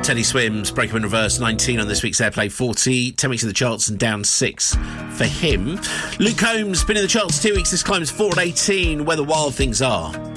Teddy Swims, Break Up in Reverse, 19 on this week's Airplay 40, 10 weeks in the charts and down 6 for him. Luke Combs, been in the charts 2 weeks, this climbs 4 at 18, Where the Wild Things Are.